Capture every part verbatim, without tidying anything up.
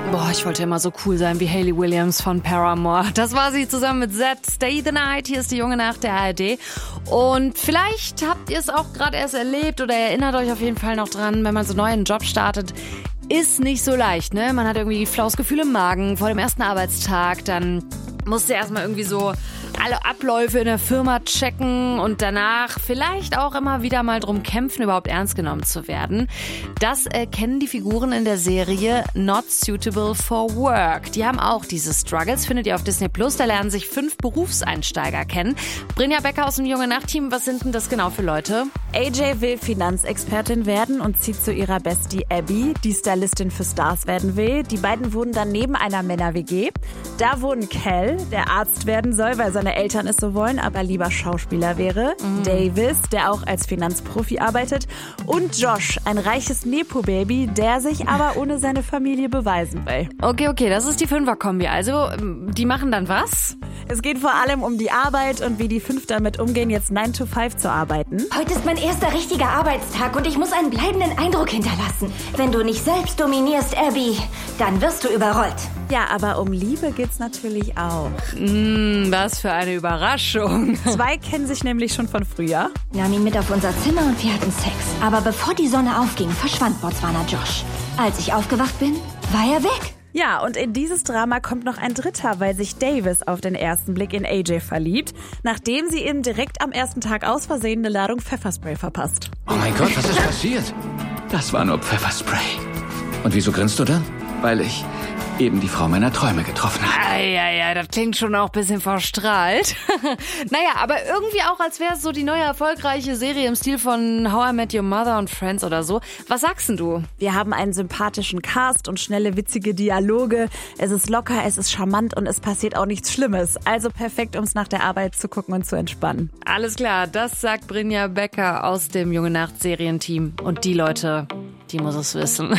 Boah, ich wollte immer so cool sein wie Hayley Williams von Paramore. Das war sie zusammen mit Zed. Stay the Night. Hier ist die junge Nacht der A R D. Und vielleicht habt ihr es auch gerade erst erlebt oder erinnert euch auf jeden Fall noch dran, wenn man so neu einen Job startet. Ist nicht so leicht, ne? Man hat irgendwie flaues Gefühl im Magen vor dem ersten Arbeitstag. Dann musst du erstmal irgendwie so alle Abläufe in der Firma checken und danach vielleicht auch immer wieder mal drum kämpfen, überhaupt ernst genommen zu werden. Das erkennen die Figuren in der Serie Not Suitable for Work. Die haben auch diese Struggles, findet ihr auf Disney Plus. Da lernen sich fünf Berufseinsteiger kennen. Brinja Becker aus dem Junge Nacht-Team, was sind denn das genau für Leute? A J will Finanzexpertin werden und zieht zu ihrer Bestie Abby, die Stylistin für Stars werden will. Die beiden wohnen dann neben einer Männer-W G. Da wohnen Cal, der Arzt werden soll, weil seine Eltern es so wollen, aber lieber Schauspieler wäre. Mhm. Davis, der auch als Finanzprofi arbeitet. Und Josh, ein reiches Nepo-Baby, der sich aber ohne seine Familie beweisen will. Okay, okay, das ist die Fünfer-Kombi. Also, die machen dann was? Es geht vor allem um die Arbeit und wie die fünf damit umgehen, jetzt nine to five zu arbeiten. Heute ist mein erster richtiger Arbeitstag und ich muss einen bleibenden Eindruck hinterlassen. Wenn du nicht selbst dominierst, Abby, dann wirst du überrollt. Ja, aber um Liebe geht's natürlich auch. Mm, was für eine Überraschung. Zwei kennen sich nämlich schon von früher. Nahm ihn mit auf unser Zimmer und wir hatten Sex. Aber bevor die Sonne aufging, verschwand Botswana Josh. Als ich aufgewacht bin, war er weg. Ja, und in dieses Drama kommt noch ein dritter, weil sich Davis auf den ersten Blick in A J verliebt, nachdem sie ihm direkt am ersten Tag aus Versehen eine Ladung Pfefferspray verpasst. Oh mein Gott, was ist passiert? Das war nur Pfefferspray. Und wieso grinst du dann? Weil ich eben die Frau meiner Träume getroffen habe. Eieiei, das klingt schon auch ein bisschen verstrahlt. Naja, aber irgendwie auch, als wäre es so die neue erfolgreiche Serie im Stil von How I Met Your Mother und Friends oder so. Was sagst denn du? Wir haben einen sympathischen Cast und schnelle, witzige Dialoge. Es ist locker, es ist charmant und es passiert auch nichts Schlimmes. Also perfekt, um es nach der Arbeit zu gucken und zu entspannen. Alles klar, das sagt Brinja Becker aus dem Junge Nacht Serienteam. Und die Leute, die muss es wissen.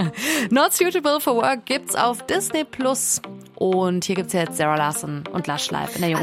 Not Suitable for Work gibt's auf Disney Plus. Und hier gibt's jetzt Sarah Larson und Lush Live in der Junge